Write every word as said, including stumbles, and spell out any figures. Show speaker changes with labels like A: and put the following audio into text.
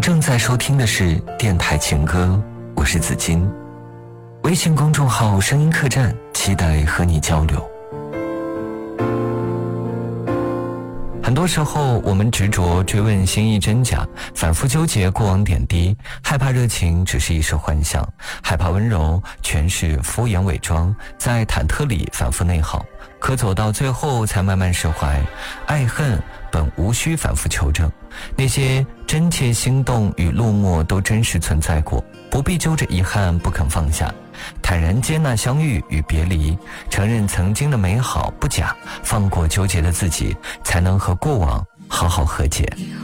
A: 您正在收听的是电台情歌，我是子金。微信公众号声音客栈，期待和你交流。很多时候我们执着追问心意真假，反复纠结过往点滴，害怕热情只是一时幻想，害怕温柔全是敷衍伪装，在忐忑里反复内耗，可走到最后才慢慢释怀。爱恨本无需反复求证，那些真切心动与落寞都真实存在过，不必揪着遗憾不肯放下，坦然接纳相遇与别离，承认曾经的美好不假，放过纠结的自己，才能和过往好好和解。